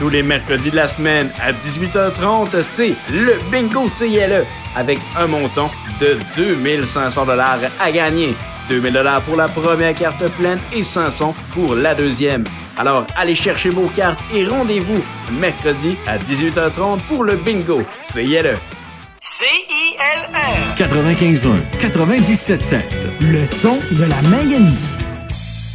Tous les mercredis de la semaine à 18h30, c'est le Bingo CILE avec un montant de 2500 $ à gagner. 2000 $ pour la première carte pleine et 500 pour la deuxième. Alors, allez chercher vos cartes et rendez-vous mercredi à 18h30 pour le Bingo CILE. CILR 95.1, 97.7. Le son de la Manganie.